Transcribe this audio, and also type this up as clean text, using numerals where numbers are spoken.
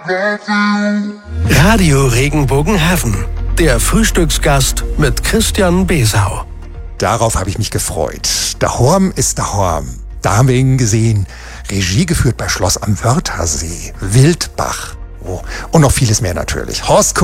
Radio Regenbogenheaven, der Frühstücksgast mit Christian Besau. Darauf habe ich mich gefreut. Daheim ist daheim. Da haben wir ihn gesehen. Regie geführt bei Schloss am Wörthersee, Wildbach. Oh, und noch vieles mehr natürlich. Horst